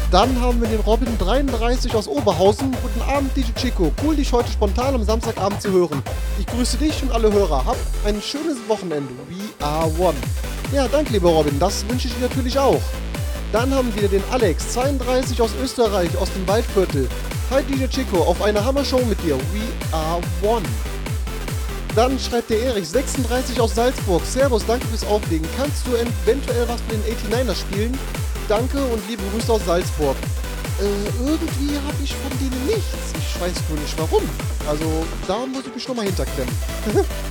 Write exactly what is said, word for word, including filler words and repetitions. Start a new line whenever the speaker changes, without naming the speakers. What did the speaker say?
Dann haben wir den Robin dreiunddreißig aus Oberhausen. Guten Abend, D J Chico. Cool, dich heute spontan am Samstagabend zu hören. Ich grüße dich und alle Hörer. Habt ein schönes Wochenende. We are one. Ja, danke, lieber Robin. Das wünsche ich dir natürlich auch. Dann haben wir den Alex, zweiunddreißig aus Österreich, aus dem Waldviertel. Hi, D J Chico, auf eine Hammer-Show mit dir. We are one. Dann schreibt der Erich, sechsunddreißig aus Salzburg. Servus, danke fürs Auflegen. Kannst du eventuell was für den neunundachtzigers spielen? Danke und liebe Grüße aus Salzburg. Äh, irgendwie habe ich von denen nichts. Ich weiß wohl nicht warum. Also, da muss ich mich nochmal hinterklemmen.